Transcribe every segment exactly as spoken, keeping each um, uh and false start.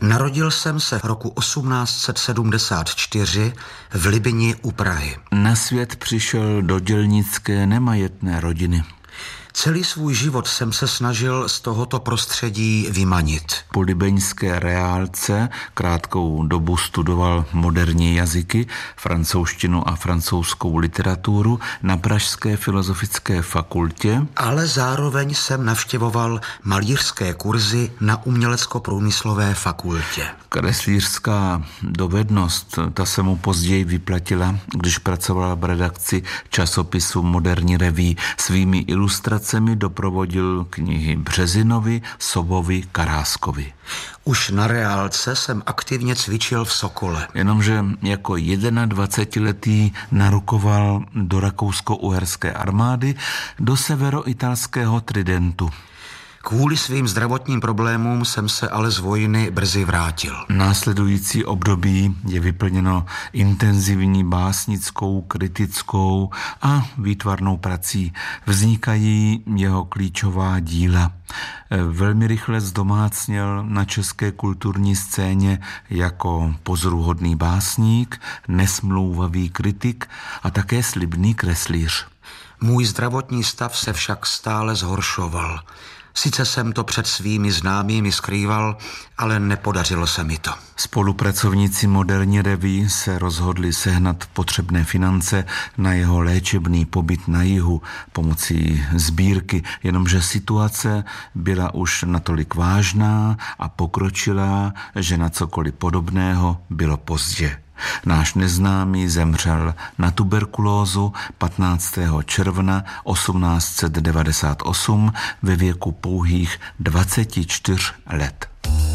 Narodil jsem se v roku osmnáct set sedmdesát čtyři v Libni u Prahy. Na svět přišel do dělnické nemajetné rodiny. Celý svůj život jsem se snažil z tohoto prostředí vymanit. Po libeňské reálce krátkou dobu studoval moderní jazyky, francouzštinu a francouzskou literaturu na Pražské filozofické fakultě. Ale zároveň jsem navštěvoval malířské kurzy na umělecko-průmyslové fakultě. Kreslířská dovednost, ta se mu později vyplatila, když pracoval v redakci časopisu Moderní reví. Svými ilustracemi doprovodil knihy Březinovi, Sobovi, Karáskovi. Už na reálce jsem aktivně cvičil v Sokole. Jenomže jako dvacetiletý narukoval do rakousko-uherské armády do severoitalského Tridentu. Kvůli svým zdravotním problémům jsem se ale z vojny brzy vrátil. Následující období je vyplněno intenzivní básnickou, kritickou a výtvarnou prací. Vznikají jeho klíčová díla. Velmi rychle zdomácněl na české kulturní scéně jako pozoruhodný básník, nesmlouvavý kritik a také slibný kreslíř. Můj zdravotní stav se však stále zhoršoval. Sice jsem to před svými známými skrýval, ale nepodařilo se mi to. Spolupracovníci Moderní reví se rozhodli sehnat potřebné finance na jeho léčebný pobyt na jihu pomocí sbírky, jenomže situace byla už natolik vážná a pokročilá, že na cokoliv podobného bylo pozdě. Náš neznámý zemřel na tuberkulózu patnáctého června osmnáct set devadesát osm ve věku pouhých dvaceti čtyř let.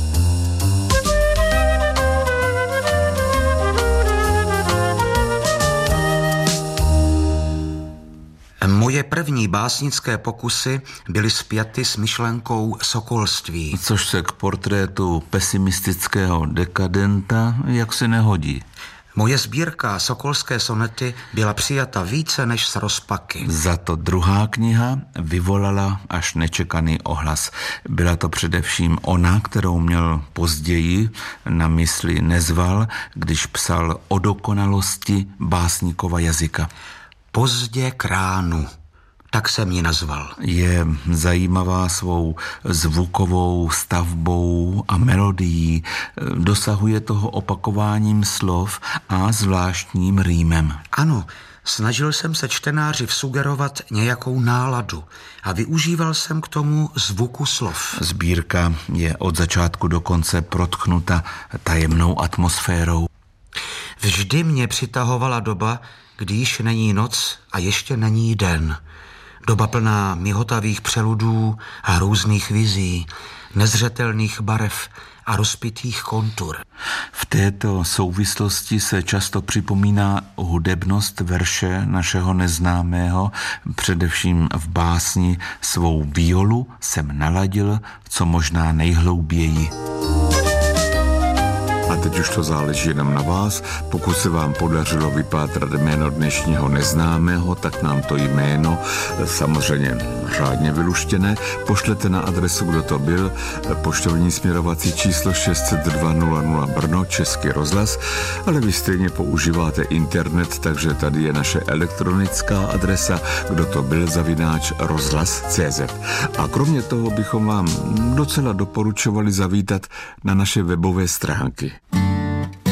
Moje první básnické pokusy byly spjaty s myšlenkou sokolství. Což se k portrétu pesimistického dekadenta jaksi nehodí. Moje sbírka Sokolské sonety byla přijata více než s rozpaky. Za to druhá kniha vyvolala až nečekaný ohlas. Byla to především ona, kterou měl později na mysli Nezval, když psal o dokonalosti básníkova jazyka. Pozdě k ránu, tak jsem ji nazval. Je zajímavá svou zvukovou stavbou a melodií. Dosahuje toho opakováním slov a zvláštním rýmem. Ano, snažil jsem se čtenáři vsugerovat nějakou náladu a využíval jsem k tomu zvuku slov. Sbírka je od začátku do konce protchnuta tajemnou atmosférou. Vždy mě přitahovala doba, když není noc a ještě není den. Doba plná mihotavých přeludů a různých vizí, nezřetelných barev a rozpitých kontur. V této souvislosti se často připomíná hudebnost verše našeho neznámého, především v básni Svou violu jsem naladil, co možná nejhlouběji. A teď už to záleží jenom na vás. Pokud se vám podařilo vypátrat jméno dnešního neznámého, tak nám to jméno, samozřejmě řádně vyluštěné, pošlete na adresu, kdo to byl, poštovní směrovací číslo šest set dva nula nula Brno, Český rozhlas, ale vy stejně používáte internet, takže tady je naše elektronická adresa, kdo to byl, zavináč rozhlas tečka cé zet. A kromě toho bychom vám docela doporučovali zavítat na naše webové stránky.